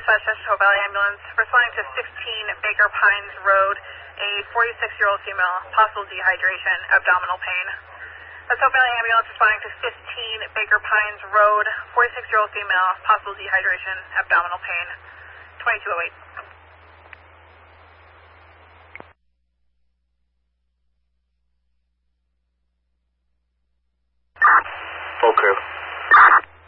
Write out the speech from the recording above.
Dispatch Hope Valley Ambulance, responding to 16 Baker Pines Road, a 46-year-old female, possible dehydration, abdominal pain. That's Hope Valley Ambulance responding to 15 Baker Pines Road, 46-year-old female, possible dehydration, abdominal pain, 2208.